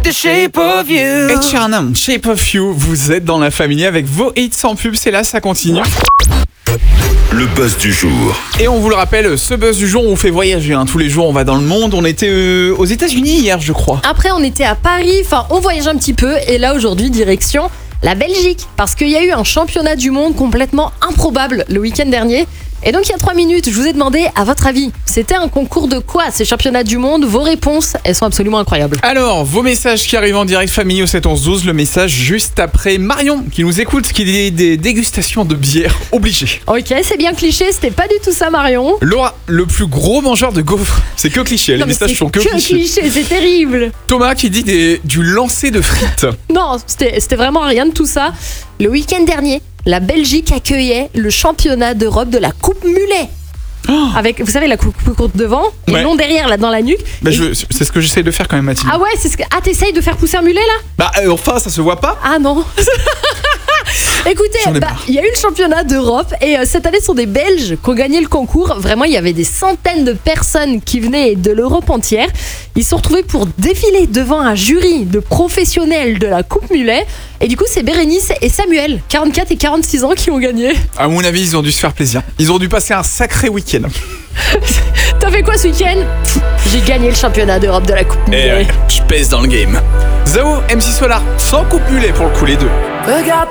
the shape of you. Ed Sheeran, Shape of You, vous êtes dans la famille avec vos hits sans pub, c'est là, ça continue. Le buzz du jour. Et on vous le rappelle, ce buzz du jour, on vous fait voyager, tous les jours on va dans le monde. On était aux États-Unis hier, je crois. Après, on était à Paris, on voyage un petit peu. Et là, aujourd'hui, direction la Belgique. Parce qu'il y a eu un championnat du monde complètement improbable le week-end dernier. Et donc, il y a 3 minutes, je vous ai demandé, à votre avis, c'était un concours de quoi ces championnats du monde? Vos réponses, elles sont absolument incroyables. Alors, vos messages qui arrivent en direct famille au 7 11 12, le message juste après Marion qui nous écoute, qui dit des dégustations de bière obligées. Ok, c'est bien cliché, c'était pas du tout ça, Marion. Laura, le plus gros mangeur de gaufres. C'est que cliché, les messages sont que clichés. C'est terrible. Thomas qui dit du lancer de frites. Non, c'était vraiment rien de tout ça. Le week-end dernier, la Belgique accueillait le championnat d'Europe de la Coupe Mulet. Oh. Avec, vous savez, la coupe courte devant et Ouais. long derrière, là, dans la nuque. Bah, c'est ce que j'essaie de faire quand même, Mathilde. Ah ouais, t'essayes de faire pousser un mulet, là? Bah, enfin, ça se voit pas. Ah non. Écoutez, J'en ai marre. il y a eu le championnat d'Europe et cette année, ce sont des Belges qui ont gagné le concours. Vraiment, il y avait des centaines de personnes qui venaient de l'Europe entière. Ils se sont retrouvés pour défiler devant un jury de professionnels de la Coupe Mulet. Et du coup, c'est Bérénice et Samuel, 44 et 46 ans, qui ont gagné. À mon avis, ils ont dû se faire plaisir. Ils ont dû passer un sacré week-end. T'as fait quoi ce week-end? J'ai gagné le championnat d'Europe de la Coupe Mulet. Je pèse dans le game. Zao, MC Solar, sans coupe mulet pour le coup, les deux. Regarde